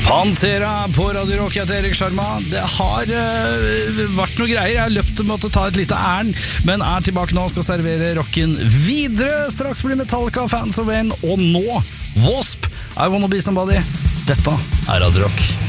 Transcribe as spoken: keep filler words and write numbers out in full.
Pantera på Radio Rock, jeg heter Erik Sharma. Det har uh, vært noe greier. Jeg har løpt og måtte ta et lite ærn, men er tilbake nå og skal servere rocken videre. Straks blir Metallica, Fans of Wayne, og nå Wasp, I Wanna Be Somebody. Dette er Radio Rock.